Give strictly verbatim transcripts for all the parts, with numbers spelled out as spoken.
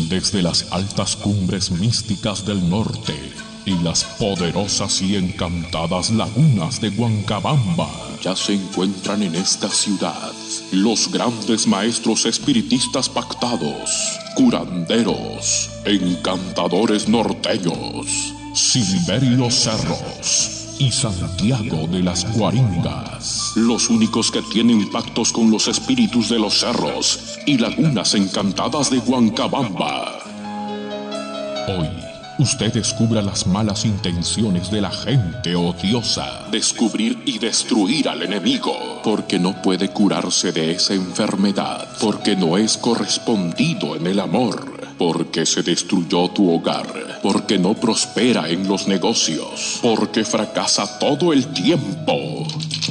Desde las altas cumbres místicas del norte y las poderosas y encantadas lagunas de Huancabamba, ya se encuentran en esta ciudad los grandes maestros espiritistas pactados, curanderos, encantadores norteños, Silverio Cerros y Santiago de las Guaringas, los únicos que tienen pactos con los espíritus de los cerros y lagunas encantadas de Huancabamba. Hoy, usted descubra las malas intenciones de la gente odiosa, descubrir y destruir al enemigo, porque no puede curarse de esa enfermedad, porque no es correspondido en el amor, porque se destruyó tu hogar, porque no prospera en los negocios, porque fracasa todo el tiempo.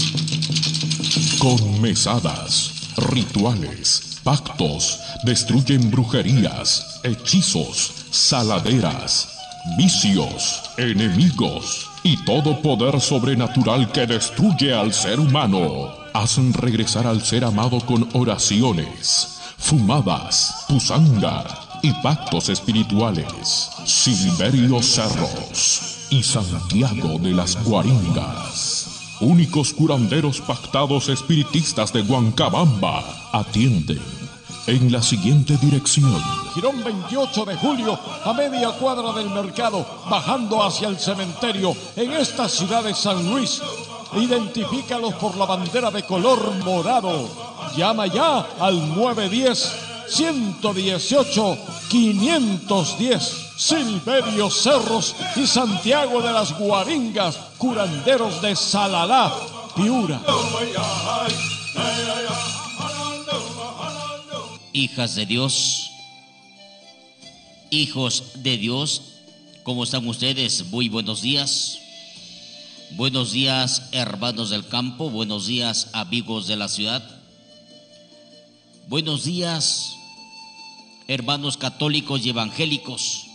Con mesadas, rituales, pactos, destruyen brujerías, hechizos, saladeras, vicios, enemigos y todo poder sobrenatural que destruye al ser humano. Hacen regresar al ser amado con oraciones, fumadas, pusanga y pactos espirituales. Silverio Cerros y Santiago de las Guaringas, únicos curanderos pactados espiritistas de Huancabamba, atienden en la siguiente dirección: Girón veintiocho de julio, a media cuadra del mercado, bajando hacia el cementerio, en esta ciudad de San Luis. Identifícalos por la bandera de color morado. Llama ya al nueve uno cero, uno uno ocho, cinco uno cero. Silverio Cerros y Santiago de las Guaringas, curanderos de Salalá, Piura. Hijas de Dios, hijos de Dios, ¿cómo están ustedes? Muy buenos días. Buenos días, hermanos del campo. Buenos días, amigos de la ciudad. Buenos días, hermanos católicos y evangélicos.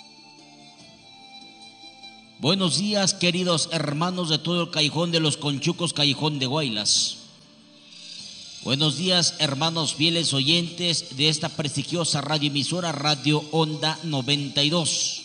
Buenos días, queridos hermanos de todo el callejón de los Conchucos, callejón de Guaylas. Buenos días, hermanos fieles oyentes de esta prestigiosa radioemisora Radio Onda noventa y dos.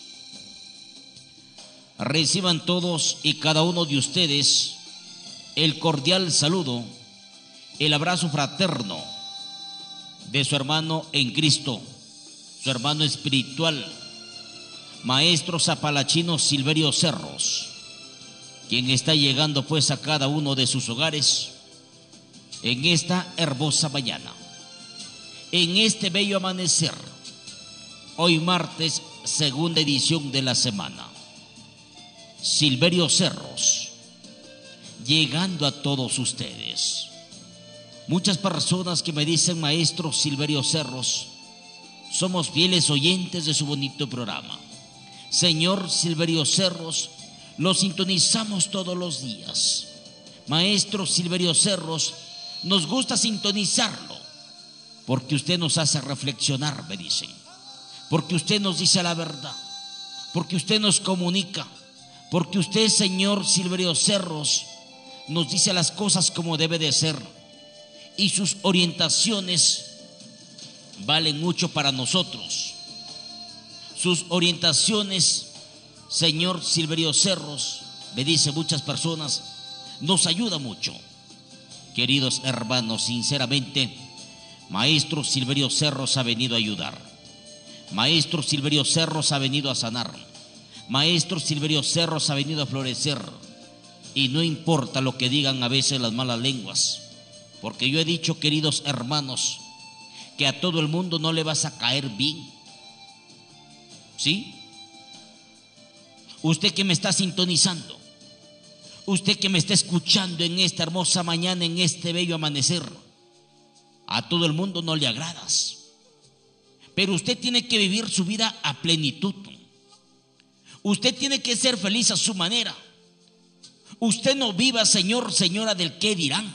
Reciban todos y cada uno de ustedes el cordial saludo, el abrazo fraterno de su hermano en Cristo, su hermano espiritual, maestro zapalachino Silverio Cerros, quien está llegando pues a cada uno de sus hogares en esta hermosa mañana, en este bello amanecer, hoy martes, segunda edición de la semana. Silverio Cerros, llegando a todos ustedes. Muchas personas que me dicen: maestro Silverio Cerros, somos fieles oyentes de su bonito programa. Señor Silverio Cerros, lo sintonizamos todos los días. Maestro Silverio Cerros, nos gusta sintonizarlo porque usted nos hace reflexionar, me dicen, porque usted nos dice la verdad, porque usted nos comunica, porque usted, señor Silverio Cerros, nos dice las cosas como debe de ser, y sus orientaciones valen mucho para nosotros. Sus orientaciones, señor Silverio Cerros, me dicen muchas personas, nos ayuda mucho. Queridos hermanos, sinceramente, maestro Silverio Cerros ha venido a ayudar. Maestro Silverio Cerros ha venido a sanar. Maestro Silverio Cerros ha venido a florecer. Y no importa lo que digan a veces las malas lenguas, porque yo he dicho, queridos hermanos, que a todo el mundo no le vas a caer bien. ¿Sí? Usted que me está sintonizando, usted que me está escuchando en esta hermosa mañana, en este bello amanecer, a todo el mundo no le agradas, pero usted tiene que vivir su vida a plenitud. Usted tiene que ser feliz a su manera. Usted no viva, señor, señora, del qué dirán,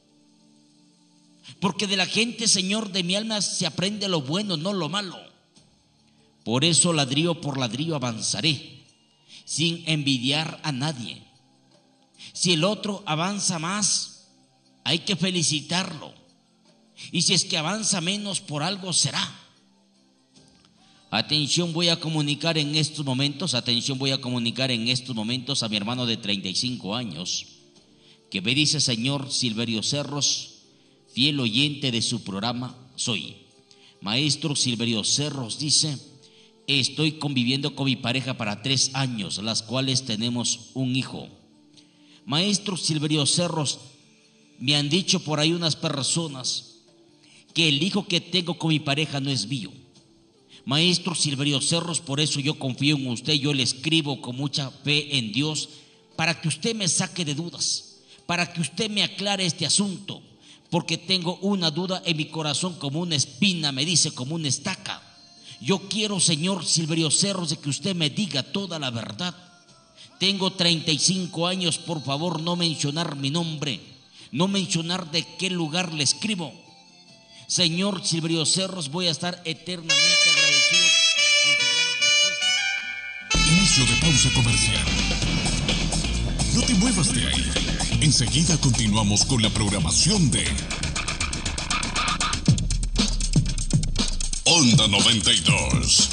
porque de la gente, señor, de mi alma se aprende lo bueno, no lo malo. Por eso ladrillo por ladrillo avanzaré, sin envidiar a nadie. Si el otro avanza más, hay que felicitarlo. Y si es que avanza menos, por algo será. Atención, voy a comunicar en estos momentos, atención, voy a comunicar en estos momentos a mi hermano de treinta y cinco años, que me dice: señor Silverio Cerros, fiel oyente de su programa soy. Maestro Silverio Cerros dice: estoy conviviendo con mi pareja para tres años, las cuales tenemos un hijo. Maestro Silverio Cerros, me han dicho por ahí unas personas que el hijo que tengo con mi pareja no es mío. Maestro Silverio Cerros, por eso yo confío en usted, yo le escribo con mucha fe en Dios, para que usted me saque de dudas, para que usted me aclare este asunto, porque tengo una duda en mi corazón como una espina, me dice, como una estaca. Yo quiero, señor Silverio Cerros, de que usted me diga toda la verdad. Tengo treinta y cinco años, por favor no mencionar mi nombre, no mencionar de qué lugar le escribo. Señor Silverio Cerros, voy a estar eternamente agradecido con tu gran respuesta. Inicio de pausa comercial. No te muevas de ahí. Enseguida continuamos con la programación de Onda noventa y dos.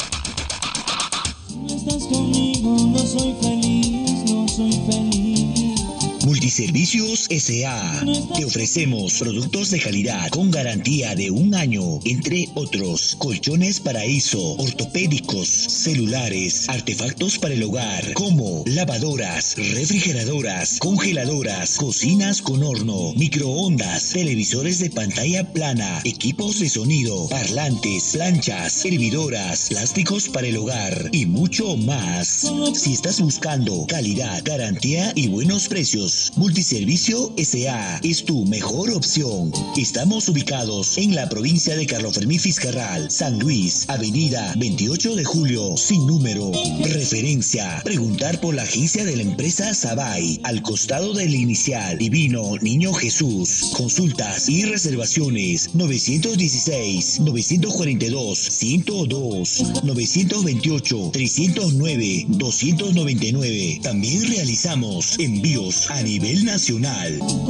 No estás conmigo, no soy feliz, no soy feliz. Multiservicios S A. Te ofrecemos productos de calidad con garantía de un año, entre otros: colchones Paraíso, ortopédicos, celulares, artefactos para el hogar, como lavadoras, refrigeradoras, congeladoras, cocinas con horno, microondas, televisores de pantalla plana, equipos de sonido, parlantes, planchas, hervidoras, plásticos para el hogar y mucho más. Si estás buscando calidad, garantía y buenos precios, Multiservicio S A es tu mejor opción. Estamos ubicados en la provincia de Carlos Fermín Fiscarral, San Luis, avenida veintiocho de julio, sin número. Referencia: preguntar por la agencia de la empresa Sabay, al costado del inicial Divino Niño Jesús. Consultas y reservaciones: nueve uno seis, nueve cuatro dos, ciento dos, nueve dos ocho, tres cero nueve, dos nueve nueve. También realizamos envíos a nivel nacional.